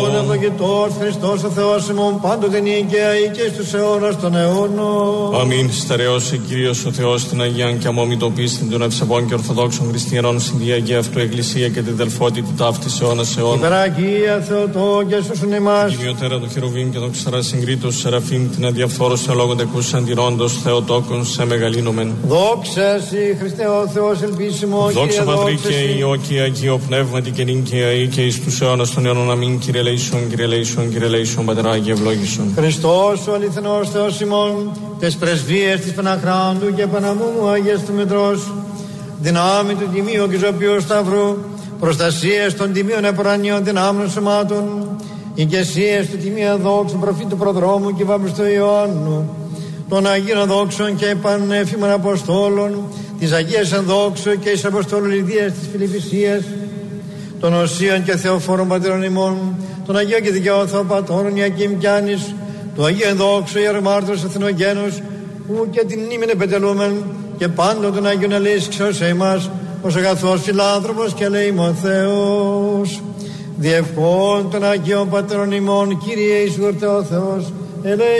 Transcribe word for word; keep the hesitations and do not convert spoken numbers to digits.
Ον ευλογητός Χριστός ο Θεός ημών πάντοτε νίκαια ή και στους αιώνας των αιώνων. Αμήν. Στερεώσει Κύριος ο Θεός την Αγίαν και αμόμητο πίστην των ευσεβών και ορθοδόξων χριστιανών συνδία και αυτού εκκλησία και την δελφότητα ταύτης αιώνας αιώνων. Υπεραγία Θεοτό και σώσον εμάς. Τιμιωτέρα του Χερουβίμ και των ξαρασυγκρίτως Σεραφείμ την αδιαφθόρος ελόγων τεκούς αντιρόντος Θεοτόκον σε μεγαλύνομεν. Δόξα Συ Χριστέ ο Θεός ελπίσιμο. Δόξα Πατρί και Υιό και Αγίο Πνεύματι και νυν και αεί και εις τους αιώνας των αιώνων. Αμήν. Κύριε λέησον, Κύριε λέησον, Κύριε λέησον, Πατερά και ευλόγησον. Χριστός ο αληθινός Θεός ημών, τες πρεσβείες της Παναχράντου και Παναμούμου Αγίας του Μητρός, δυνάμει του Τιμίου και Ζωπιού Σταυρού, προστασίες των Τιμίων Επουρανίων δυνάμεων σωμάτων, ηγεσίες του Τιμίου Δόξου Προφήτου Προδρόμου και Βαπτιστού Ιωάννου, των Αγίων Δόξων και Πανέφημων Αποστόλων, της Αγίας Ενδόξου και εις Αποστόλου Λιδίας της Φιλιππισίας, των Οσίων και Θεοφόρων Πατήρων ημών, των Αγίων και Δικαιών Θεοπατώρων Ιακήμ κι Άνης, του Αγίου Ενδόξου Ιερομάρτυρος Αθηνογένους, που και την μνήμην επετελούμεν και πάντων των Αγίων ελέησξεως εμάς, ως αγαθός φιλάνθρωπος και ελεήμων Θεός. Διευχών των Αγίων Πατέρων ημών, Κύριε Ιησού Χριστέ ο Θεός, ελέη